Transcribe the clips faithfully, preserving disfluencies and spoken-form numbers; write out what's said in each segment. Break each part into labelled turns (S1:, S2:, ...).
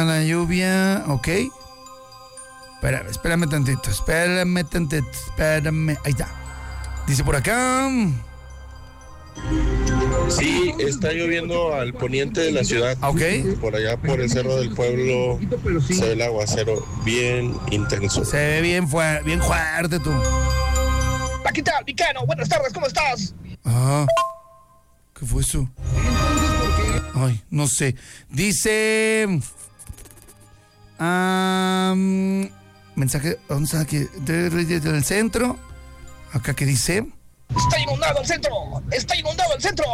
S1: La lluvia, ok. Espérame, espérame tantito, espérame tantito, espérame. Ahí está. Dice por acá.
S2: Sí, está lloviendo al poniente de la ciudad.
S1: Ok.
S2: Por allá, por el Cerro del Pueblo, se ve el aguacero bien intenso.
S1: Se ve bien, fuerte, bien fuerte tú.
S3: ¿Qué tal, Vicano? Buenas tardes, ¿cómo estás?
S1: Ah, ¿qué fue eso? Ay, no sé. Dice... Um, mensaje, ¿dónde está aquí? Del centro. Acá que dice...
S3: Está inundado el centro, está inundado el centro.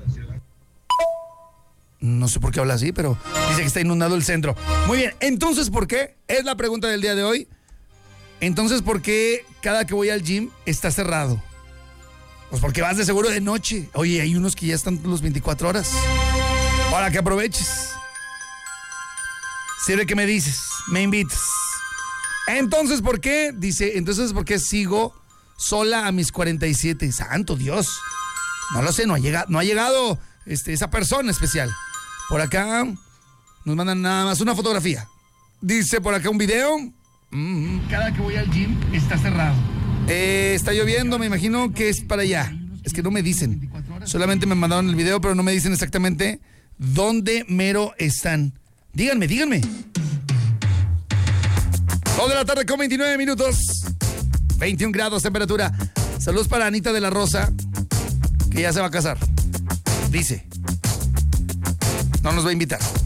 S1: No sé por qué habla así, pero dice que está inundado el centro. Muy bien, entonces, ¿por qué? Es la pregunta del día de hoy. Entonces, ¿por qué cada que voy al gym está cerrado? Pues porque vas de seguro de noche. Oye, hay unos que ya están los veinticuatro horas. Para que aproveches. Sirve que me dices, me invitas. Entonces, ¿por qué? Dice, entonces, ¿por qué sigo sola a mis cuarenta y siete? Santo Dios. No lo sé, no ha llegado, no ha llegado este, esa persona especial. Por acá nos mandan nada más una fotografía. Dice por acá un video. Mm-hmm. Cada que voy al gym está cerrado. Eh, está lloviendo, me imagino que es para allá. Es que no me dicen. Solamente me mandaron el video, pero no me dicen exactamente dónde mero están. Díganme, díganme. dos de la tarde con veintinueve minutos. veintiún grados temperatura. Saludos para Anita de la Rosa, que ya se va a casar. Dice. No nos va a invitar.